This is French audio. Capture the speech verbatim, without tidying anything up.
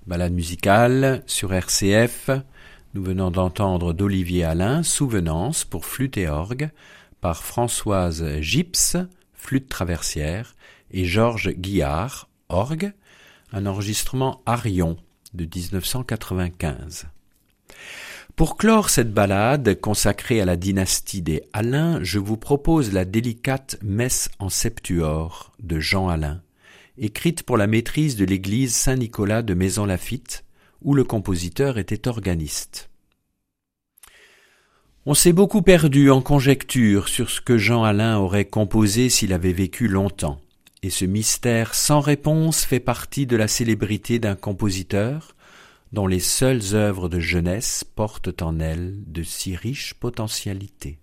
Balade musicale sur R C F. Nous venons d'entendre d'Olivier Alain, Souvenance pour flûte et orgue, par Françoise Gyps, flûte traversière, et Georges Guillard, orgue, un enregistrement Arion de dix-neuf cent quatre-vingt-quinze. Pour clore cette balade consacrée à la dynastie des Alain, je vous propose la délicate Messe en septuor de Jean Alain, écrite pour la maîtrise de l'église Saint-Nicolas de Maisons-Laffitte, où le compositeur était organiste. On s'est beaucoup perdu en conjectures sur ce que Jean Alain aurait composé s'il avait vécu longtemps, et ce mystère sans réponse fait partie de la célébrité d'un compositeur dont les seules œuvres de jeunesse portent en elles de si riches potentialités.